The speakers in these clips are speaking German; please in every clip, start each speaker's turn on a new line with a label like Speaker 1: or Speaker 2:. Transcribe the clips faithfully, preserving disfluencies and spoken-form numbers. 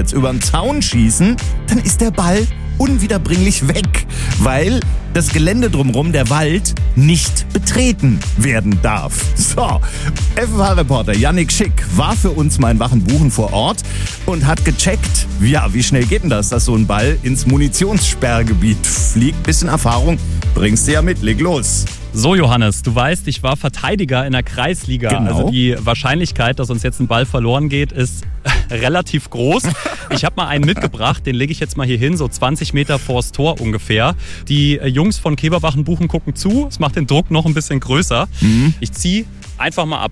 Speaker 1: jetzt über den Zaun schießen, dann ist der Ball unwiederbringlich weg, weil das Gelände drumherum, der Wald, nicht betreten werden darf. So, F F H-Reporter Yannick Schick war für uns mal in Wachenbuchen vor Ort und hat gecheckt, ja, wie schnell geht denn das, dass so ein Ball ins Munitionssperrgebiet fliegt. Bisschen Erfahrung bringst du ja mit, leg los.
Speaker 2: So, Johannes, du weißt, ich war Verteidiger in der Kreisliga.
Speaker 1: Genau.
Speaker 2: Also die Wahrscheinlichkeit, dass uns jetzt ein Ball verloren geht, ist relativ groß. Ich habe mal einen mitgebracht, den lege ich jetzt mal hier hin, so zwanzig Meter vors Tor ungefähr. Die Jungs von Keberwachenbuchen gucken zu, es macht den Druck noch ein bisschen größer. Mhm. Ich ziehe einfach mal ab.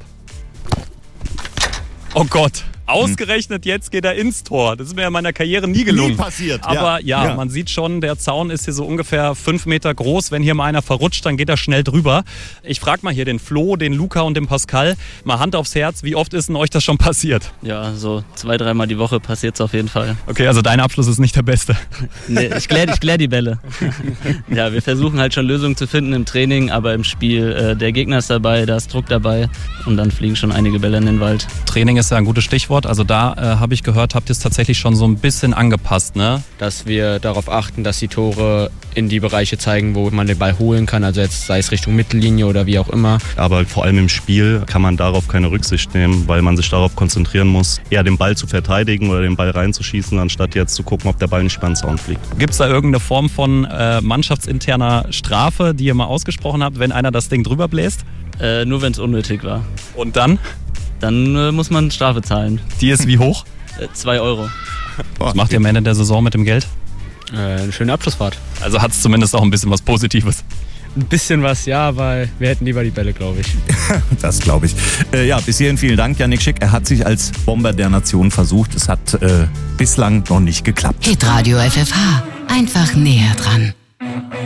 Speaker 2: Oh Gott. Ausgerechnet jetzt geht er ins Tor. Das ist mir in meiner Karriere nie gelungen.
Speaker 1: Nie passiert.
Speaker 2: Aber ja,
Speaker 1: ja, ja,
Speaker 2: man sieht schon, der Zaun ist hier so ungefähr fünf Meter groß. Wenn hier mal einer verrutscht, dann geht er schnell drüber. Ich frage mal hier den Flo, den Luca und den Pascal, mal Hand aufs Herz, wie oft ist denn euch das schon passiert?
Speaker 3: Ja, so zwei, dreimal die Woche passiert es auf jeden Fall.
Speaker 2: Okay, also dein Abschluss ist nicht der beste.
Speaker 3: Nee, ich kläre ich klär die Bälle. Ja, wir versuchen halt schon Lösungen zu finden im Training, aber im Spiel, äh, der Gegner ist dabei, da ist Druck dabei und dann fliegen schon einige Bälle in den Wald.
Speaker 2: Training ist ja ein gutes Stichwort. Also da äh, habe ich gehört, habt ihr es tatsächlich schon so ein bisschen angepasst, ne?
Speaker 4: Dass wir darauf achten, dass die Tore in die Bereiche zeigen, wo man den Ball holen kann, also jetzt sei es Richtung Mittellinie oder wie auch immer.
Speaker 5: Aber vor allem im Spiel kann man darauf keine Rücksicht nehmen, weil man sich darauf konzentrieren muss, eher den Ball zu verteidigen oder den Ball reinzuschießen, anstatt jetzt zu gucken, ob der Ball nicht über den Zaun fliegt. Gibt
Speaker 2: es da irgendeine Form von äh, mannschaftsinterner Strafe, die ihr mal ausgesprochen habt, wenn einer das Ding drüber bläst?
Speaker 3: Äh, nur wenn es unnötig war.
Speaker 2: Und dann?
Speaker 3: Dann äh, muss man Strafe zahlen.
Speaker 2: Die ist wie hoch?
Speaker 3: Äh, zwei Euro.
Speaker 2: Was macht ihr am Ende der Saison mit dem Geld?
Speaker 4: Äh, eine schöne Abschlussfahrt.
Speaker 2: Also hat es zumindest auch ein bisschen was Positives.
Speaker 4: Ein bisschen was, ja, weil wir hätten lieber die Bälle, glaube ich.
Speaker 1: Das glaube ich. Äh, ja, bis hierhin vielen Dank, Yannick Schick. Er hat sich als Bomber der Nation versucht. Es hat äh, bislang noch nicht geklappt.
Speaker 6: Hitradio F F H. Einfach näher dran.